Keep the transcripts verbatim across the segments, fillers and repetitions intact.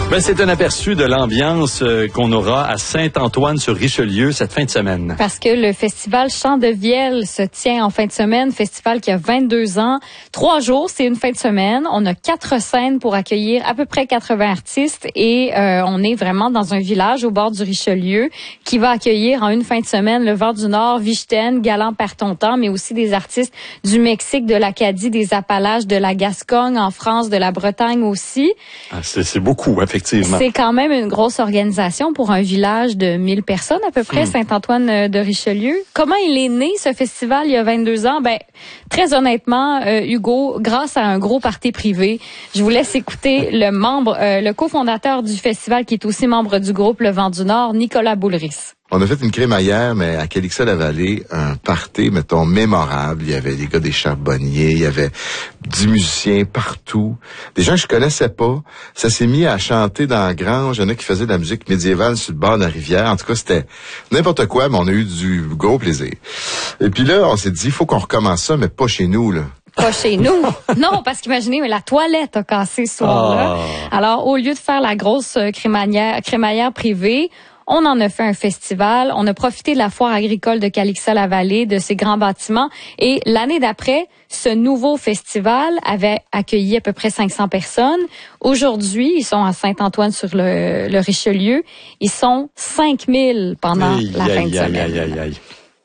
Ben, c'est un aperçu de l'ambiance euh, qu'on aura à Saint-Antoine-sur-Richelieu cette fin de semaine. Parce que le festival Chant de Vielle se tient en fin de semaine, festival qui a vingt-deux ans. Trois jours, c'est une fin de semaine. On a quatre scènes pour accueillir à peu près quatre-vingts artistes et euh, on est vraiment dans un village au bord du Richelieu qui va accueillir en une fin de semaine le Vent du Nord, Vichten, Galant perd ton temps, mais aussi des artistes du Mexique, de l'Acadie, des Appalaches, de la Gascogne, en France, de la Bretagne aussi. Ah, c'est, c'est beaucoup, effectivement. C'est quand même une grosse organisation pour un village de mille personnes à peu près, hmm. Saint-Antoine de Richelieu. Comment il est né ce festival il y a vingt-deux ans? Ben, très honnêtement, euh, Hugo, grâce à un gros party privé. Je vous laisse écouter le membre, euh, le cofondateur du festival qui est aussi membre du groupe Le Vent du Nord, Nicolas Boulris. On a fait une crémaillère, mais à Calixa-la-Vallée, un party, mettons, mémorable. Il y avait des gars des charbonniers, il y avait des musiciens partout, des gens que je connaissais pas. Ça s'est mis à chanter dans la grange. Il y en a qui faisaient de la musique médiévale sur le bord de la rivière. En tout cas, c'était n'importe quoi, mais on a eu du gros plaisir. Et puis là, on s'est dit, il faut qu'on recommence ça, mais pas chez nous, là. Pas chez nous. Non, parce qu'imaginez, la toilette a cassé ce soir-là. Oh. Alors, au lieu de faire la grosse crémaillère, crémaillère privée, on en a fait un festival. On a profité de la foire agricole de Calixa-la-Vallée, de ces grands bâtiments. Et l'année d'après, ce nouveau festival avait accueilli à peu près cinq cents personnes. Aujourd'hui, ils sont à Saint-Antoine sur le, le Richelieu. Ils sont cinq mille pendant aïe, la aïe, fin de aïe, semaine. Aïe, aïe, aïe.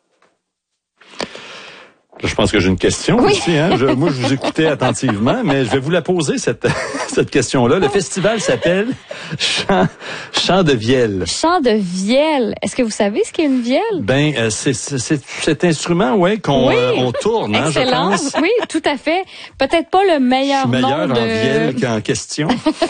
Je pense que j'ai une question oui. aussi. Hein? Je, moi, je vous écoutais attentivement, mais je vais vous la poser, cette, cette question-là. Le festival s'appelle Chant, Chant de Vielle. Chant de Vielle. Est-ce que vous savez ce qu'est une vielle? Ben, euh, c'est, c'est, c'est cet instrument, ouais, qu'on oui. euh, on tourne, hein, excellent. Je pense. Oui, tout à fait. Peut-être pas le meilleur nom. Je suis meilleur nom en de... vielle qu'en question.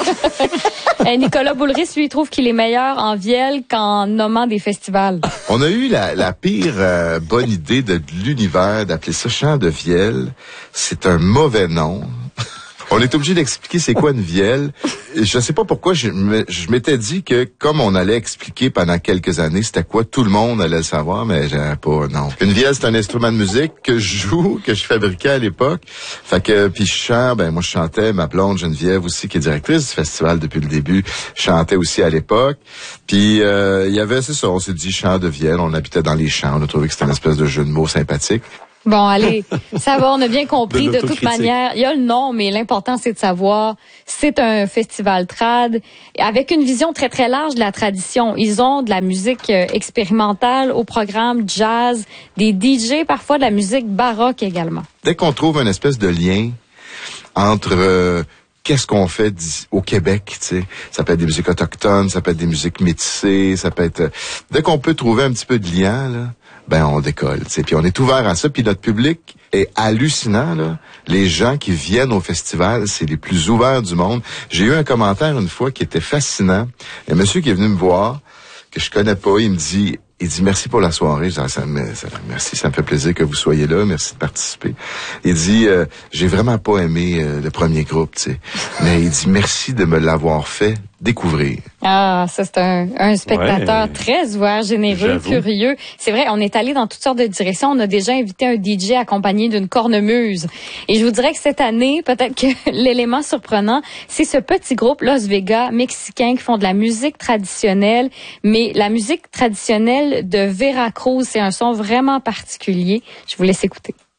Et Nicolas Boulris, lui, trouve qu'il est meilleur en vielle qu'en nommant des festivals. On a eu la, la pire euh, bonne idée de, de l'univers d'appeler ça Chant de Vielle. C'est un mauvais nom. On est obligé d'expliquer c'est quoi une vielle. Je sais pas pourquoi, je, je m'étais dit que comme on allait expliquer pendant quelques années c'était quoi, tout le monde allait le savoir, mais j'avais pas, non. Une vielle, c'est un instrument de musique que je joue, que je fabriquais à l'époque. Fait que, puis je chante, ben moi je chantais, ma blonde Geneviève aussi, qui est directrice du festival depuis le début, chantait aussi à l'époque. Puis euh, il y avait, c'est ça, on s'est dit chant de vielle, on habitait dans les champs, on a trouvé que c'était une espèce de jeu de mots sympathique. Bon, allez, ça va, on a bien compris. De, de toute manière, il y a le nom, mais l'important, c'est de savoir, c'est un festival trad avec une vision très, très large de la tradition. Ils ont de la musique expérimentale au programme, jazz, des D J, parfois de la musique baroque également. Dès qu'on trouve une espèce de lien entre... Euh, qu'est-ce qu'on fait au Québec, tu sais? Ça peut être des musiques autochtones, ça peut être des musiques métissées, ça peut être... Dès qu'on peut trouver un petit peu de lien, là, ben on décolle, tu sais. Puis on est ouvert à ça, puis notre public est hallucinant, là. Les gens qui viennent au festival, c'est les plus ouverts du monde. J'ai eu un commentaire une fois qui était fascinant. Il y a un monsieur qui est venu me voir, que je connais pas, il me dit... Il dit merci pour la soirée. Je dis, ça me, ça, merci, ça me fait plaisir que vous soyez là. Merci de participer. Il dit euh, j'ai vraiment pas aimé euh, le premier groupe, tu sais, mais il dit merci de me l'avoir fait découvrir. Ah, ça c'est un, un spectateur ouais. très ouvert, généreux, J'avoue. curieux. C'est vrai, on est allé dans toutes sortes de directions. On a déjà invité un D J accompagné d'une cornemuse. Et je vous dirais que cette année, peut-être que l'élément surprenant, c'est ce petit groupe Las Vegas mexicain qui font de la musique traditionnelle, mais la musique traditionnelle de Veracruz, c'est un son vraiment particulier. Je vous laisse écouter.